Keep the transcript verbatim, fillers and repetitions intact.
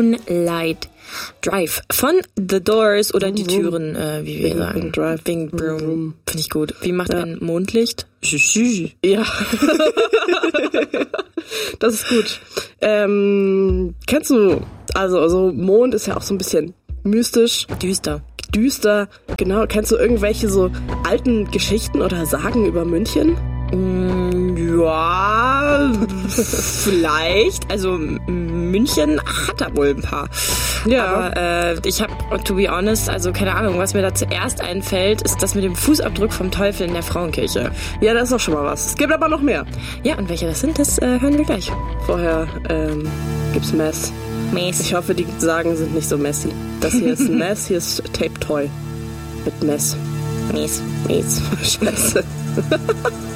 Moonlight Drive von The Doors oder die Türen, äh, wie wir Bing, sagen. Bing, Drive. Bing, Broom. Broom. Finde ich gut. Wie macht Ja. ein Mondlicht? Ja. Das ist gut. Ähm, kennst du, also, also Mond ist ja auch so ein bisschen mystisch, Düster. düster. Genau, kennst du irgendwelche so alten Geschichten oder Sagen über München? Mm, ja, vielleicht. Also M- München hat da wohl ein paar. Ja. Aber äh, ich habe, to be honest, also keine Ahnung, was mir da zuerst einfällt, ist das mit dem Fußabdruck vom Teufel in der Frauenkirche. Ja, das ist doch schon mal was. Es gibt aber noch mehr. Ja, und welche das sind, das äh, hören wir gleich. Vorher ähm, gibt's Mess. Mess. Ich hoffe, die Sagen sind nicht so messy. Das hier ist Mess, hier ist Tape Toy. Mit Mess. Mess. Mess. Scheiße.